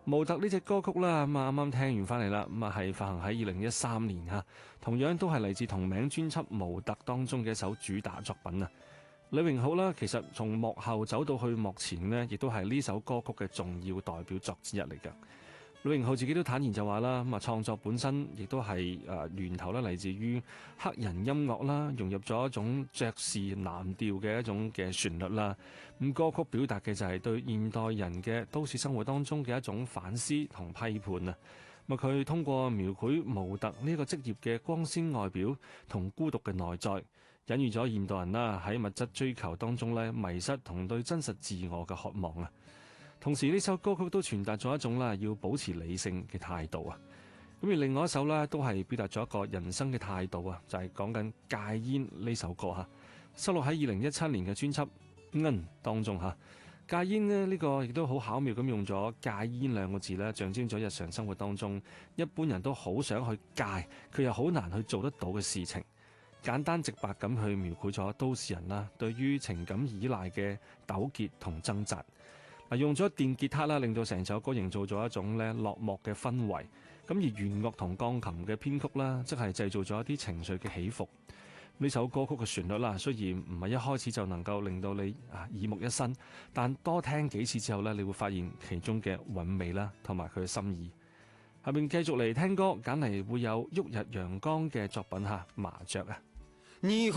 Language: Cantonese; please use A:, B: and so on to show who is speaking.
A: 模特呢隻歌曲啦，咁啱啱聽完翻嚟啦，咁啊係發行喺2013年嚇，同樣都係嚟自同名專輯《模特》當中嘅一首主打作品啊。李榮浩啦，其實從幕後走到去幕前呢，亦都係呢首歌曲嘅重要代表作之一嚟㗎。李榮浩自己都坦言就話啦，咁啊創作本身亦都係源頭咧嚟自於黑人音樂啦，融入咗一種爵士藍調嘅一種嘅旋律啦。咁歌曲表達嘅就係對現代人嘅都市生活當中嘅一種反思同批判啊。咁佢通過描繪模特呢個職業嘅光鮮外表同孤獨嘅內在，隱喻咗現代人啦喺物質追求當中咧迷失同對真實自我嘅渴望啊。同時呢首歌曲都傳達咗一種啦要保持理性嘅態度啊。咁而另外一首咧都係表達咗一個人生嘅態度啊，就係講緊戒煙呢首歌嚇，收錄喺2017年嘅專輯《當中嚇。戒煙呢個亦都好巧妙咁用咗戒煙兩個字咧，象徵咗日常生活當中一般人都好想去戒，佢又好難去做得到嘅事情。簡單直白咁去描繪咗都市人啦對於情感依賴嘅糾結同掙扎。用咗電吉他啦，令到成首歌營造咗一種咧落寞嘅氛圍。咁而弦樂同鋼琴嘅編曲啦，即係製造咗一啲情緒嘅起伏。呢首歌曲嘅旋律啦，雖然唔係一開始就能夠令到你耳目一新，但多聽幾次之後咧，你會發現其中嘅韻味啦，同埋佢嘅心意。下面繼續嚟聽歌，揀嚟會有旭日陽光嘅作品麻雀啊。